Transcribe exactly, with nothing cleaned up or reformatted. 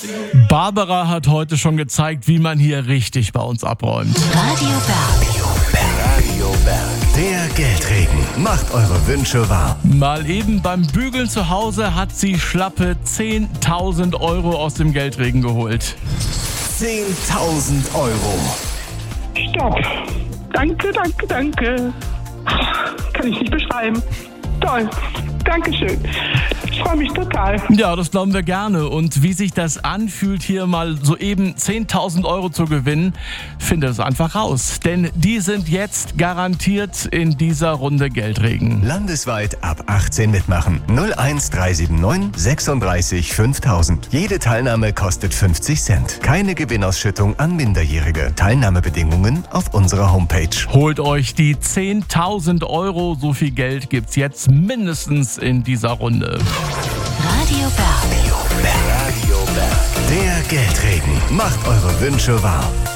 Barbara hat heute schon gezeigt, wie man hier richtig bei uns abräumt. Radio Berg. Radio Berg. Der Geldregen macht eure Wünsche wahr. Mal eben beim Bügeln zu Hause hat sie schlappe zehntausend Euro aus dem Geldregen geholt. zehntausend Euro. Stopp. Danke, danke, danke. Kann ich nicht beschreiben. Toll. Dankeschön. Ich freue mich total. Ja, das glauben wir gerne. Und wie sich das anfühlt, hier mal soeben zehntausend Euro zu gewinnen, findet es einfach raus. Denn die sind jetzt garantiert in dieser Runde Geldregen. Landesweit ab achtzehn mitmachen. null eins drei sieben neun sechsunddreißig fünftausend. Jede Teilnahme kostet fünfzig Cent. Keine Gewinnausschüttung an Minderjährige. Teilnahmebedingungen auf unserer Homepage. Holt euch die zehntausend Euro. So viel Geld gibt's jetzt mindestens in dieser Runde. Radio Berg. Radio Berg. Der Geldregen macht eure Wünsche wahr.